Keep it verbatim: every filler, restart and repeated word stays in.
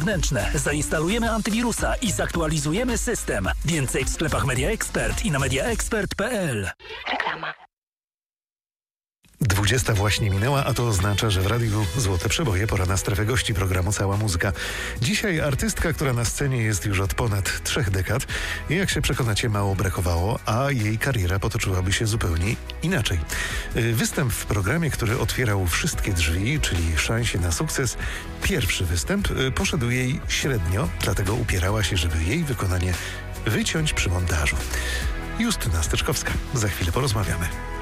Wnętrzne. Zainstalujemy antywirusa i zaktualizujemy system. Więcej w sklepach Media Expert i na media expert kropka p l. Reklama. Dwudziesta właśnie minęła, a to oznacza, że w radiu Złote Przeboje pora na strefę gości programu Cała Muzyka. Dzisiaj artystka, która na scenie jest już od ponad trzech dekad i jak się przekonacie, mało brakowało, a jej kariera potoczyłaby się zupełnie inaczej. Występ w programie, który otwierał wszystkie drzwi, czyli szansie na sukces, pierwszy występ poszedł jej średnio, dlatego upierała się, żeby jej wykonanie wyciąć przy montażu. Justyna Steczkowska. Za chwilę porozmawiamy.